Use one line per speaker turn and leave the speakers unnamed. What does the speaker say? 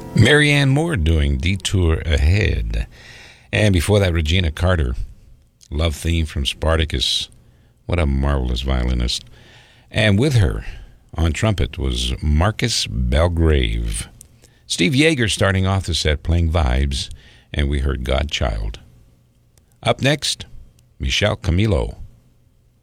Marianne Moore doing Detour Ahead. And before that, Regina Carter, Love Theme from Spartacus. What a marvelous violinist. And with her on trumpet was Marcus Belgrave. Steve Yeager starting off the set playing Vibes, and we heard Godchild. Up next, Michel Camilo.